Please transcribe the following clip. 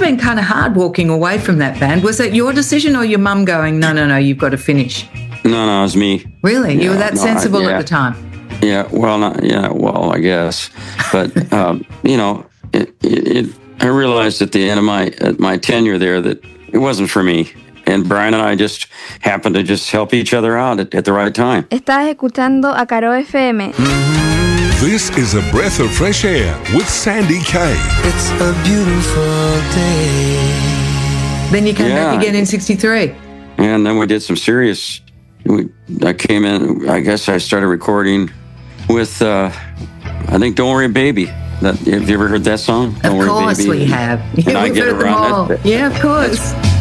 been kind of hard walking away from that band. Was that your decision or your mum going, no, you've got to finish? No, it was me. Really? You were that sensible at the time? Yeah, well, I guess. But, I realized at the end of my tenure there that it wasn't for me. And Brian and I just happened to just help each other out at the right time. Estás escuchando a Caro FM. This is a breath of fresh air with Sandy Kaye. It's a beautiful day. Then you came back again in 63. And then we did some serious... I came in, I guess I started recording with, I think, Don't Worry Baby. Have you ever heard that song? Of course we have. Yeah, we've heard them all. Yeah, of course.